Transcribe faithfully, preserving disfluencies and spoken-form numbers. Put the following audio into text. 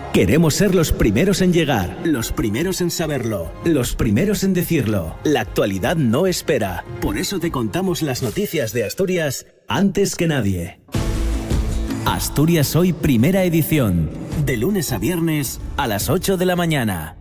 Queremos ser los primeros en llegar, los primeros en saberlo, los primeros en decirlo. La actualidad no espera. Por eso te contamos las noticias de Asturias antes que nadie. Asturias Hoy, primera edición. De lunes a viernes a las ocho de la mañana.